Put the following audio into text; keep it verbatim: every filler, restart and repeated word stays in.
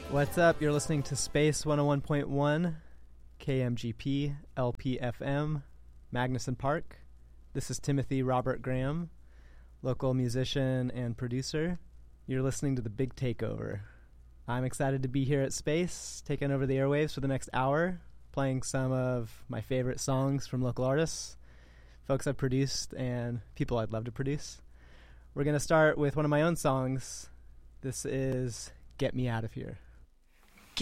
What's up? You're listening to Space one oh one point one, K M G P, L P F M, Magnuson Park. This is Timothy Robert Graham, local musician and producer. You're listening to The Big Takeover. I'm excited to be here at Space, taking over the airwaves for the next hour, playing some of my favorite songs from local artists, folks I've produced, and people I'd love to produce. We're going to start with one of my own songs. This is Get Me Out of Here.